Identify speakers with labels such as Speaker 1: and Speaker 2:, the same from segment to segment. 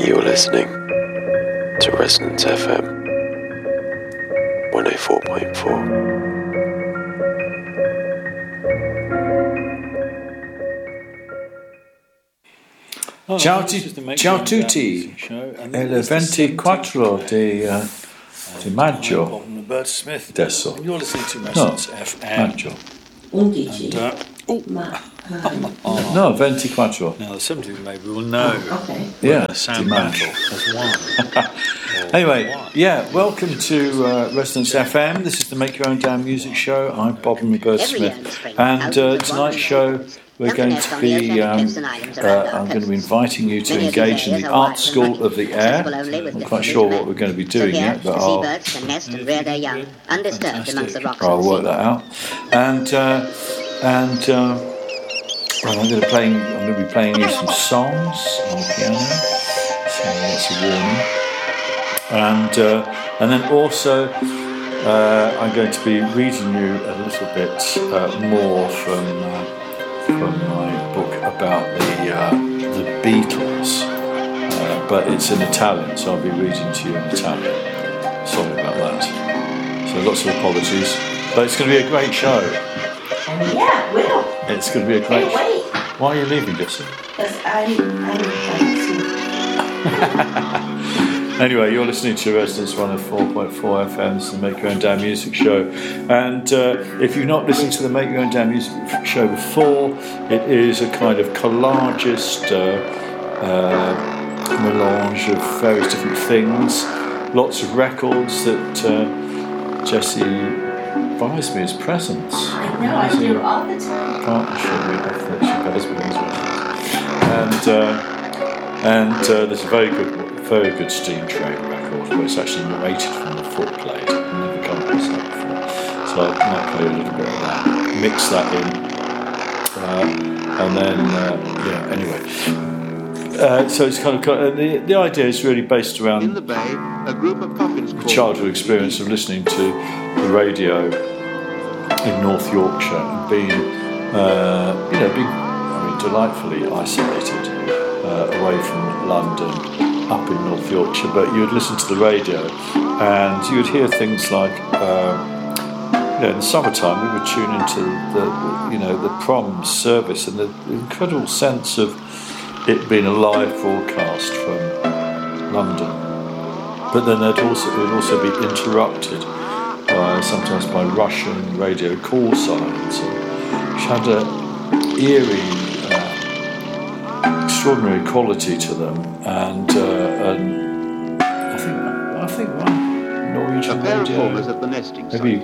Speaker 1: You're listening to Resonance FM 104.4.
Speaker 2: Ciao tutti, è il 24 di maggio adesso. No, maggio.
Speaker 3: 11.
Speaker 2: No, 24.
Speaker 4: Now, some of you maybe will know
Speaker 2: Yeah,
Speaker 4: Sam
Speaker 2: di maggio.
Speaker 4: Battle as one.
Speaker 2: Anyway, yeah, welcome to Resonance FM. This is the Make Your Own Damn Music Show. I'm Bob and Roberta Smith. And tonight's show, we're going to be, I'm going to be inviting you to engage in the Art School of the Air. I'm not quite sure what we're going to be doing yet, but I'll work that out. And I'm going to be playing you some songs on the piano, so that's a warning. And then also I'm going to be reading you a little bit more from my book about the Beatles, but it's in Italian, so I'll be reading to you in Italian. Sorry about that. So lots of apologies, but it's going to be a great show.
Speaker 3: Yeah, it will.
Speaker 2: It's going to be a great show.
Speaker 3: Wait.
Speaker 2: Why are you leaving, Jesse?
Speaker 3: Because I'm
Speaker 2: Anyway, you're listening to Resonance 104.4 FM. This is the Make Your Own Damn Music Show. And if you've not listened to the Make Your Own Damn Music Show before, it is a kind of collagist melange of various different things. Lots of records that Jesse buys me as presents.
Speaker 3: I know, I do all the time.
Speaker 2: Partnership with she buys me as records. And there's a very good Steam Train record where it's actually narrated from the footplate. I've never come across that before. So I might play a little bit of that, mix that in, and then, anyway. So it's kind of the idea is really based around
Speaker 5: in the bay, a group of coffins
Speaker 2: the childhood experience of listening to the radio in North Yorkshire and being delightfully isolated away from London, up in North Yorkshire. But you would listen to the radio and you would hear things like, in the summertime we would tune into the prom service and the incredible sense of it being a live broadcast from London. But then it would also be interrupted sometimes by Russian radio call signs, which had an eerie, extraordinary quality to them. And I think one Norwegian radio, maybe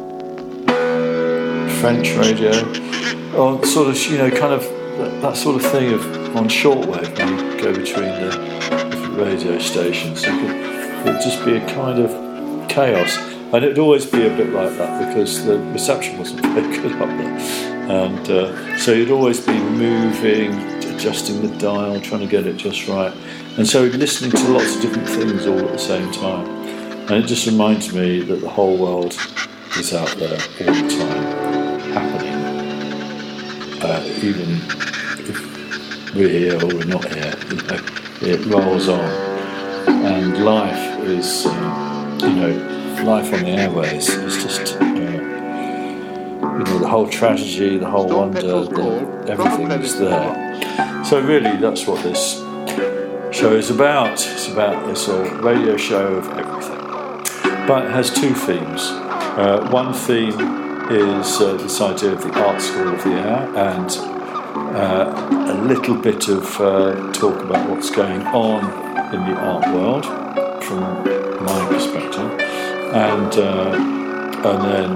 Speaker 2: French radio, or sort of kind of that sort of thing of on shortwave when you go between the different radio stations. It would just be a kind of chaos. And it'd always be a bit like that because the reception wasn't very good up there. And so you'd always be moving, adjusting the dial, trying to get it just right. And so listening to lots of different things all at the same time. And it just reminds me that the whole world is out there all the time, happening. Even if we're here or we're not here, it rolls on. And life is, life on the airways is just, the whole tragedy, the whole wonder, everything is there. So really, that's what this show is about. It's about this radio show of everything. But it has two themes. One theme is this idea of the Art School of the Air, and a little bit of talk about what's going on in the art world from my perspective. And then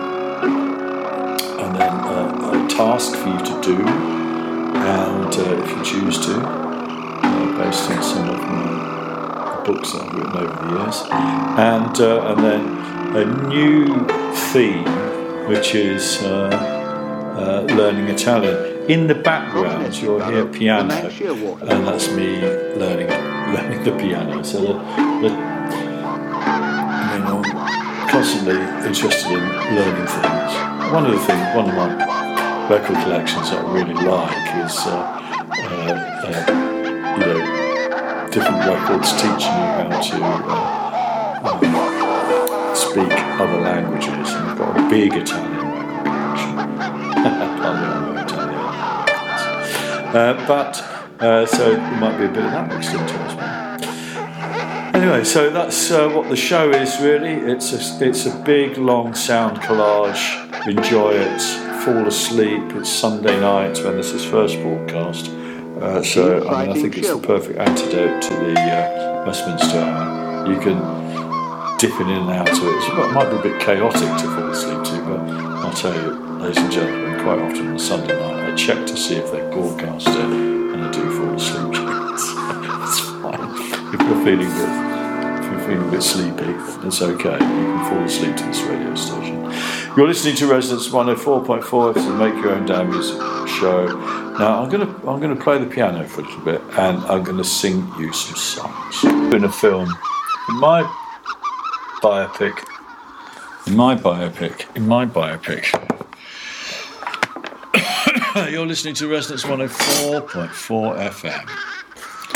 Speaker 2: a task for you to do, and if you choose to, based on some of my books that I've written over the years, and then a new theme, which is learning Italian. In the background, you'll hear piano, and that's me learning the piano. So I'm constantly interested in learning things. One of my record collections that I really like is different records teaching you how to speak other languages, and we've got a big Italian record collection. Parliamo Italiano. So there might be a bit of that mixed into it as well. Anyway, so that's what the show is really. It's a big, long sound collage. Enjoy it. Fall asleep. It's Sunday night when this is first broadcast. So I think it's the perfect antidote to the Westminster Hour. You can dip in and out of it. It might be a bit chaotic to fall asleep to, but I'll tell you, ladies and gentlemen, quite often on a Sunday night, I check to see if they broadcast it, and I do fall asleep. It's fine. If you're feeling a bit sleepy, it's okay. You can fall asleep to this radio station. You're listening to Resonance 104.4. It's the Make Your Own Damn Music show. Now I'm gonna play the piano for a little bit, and I'm gonna sing you some songs. In a film, in my biopic. You're listening to Resonance 104.4 FM.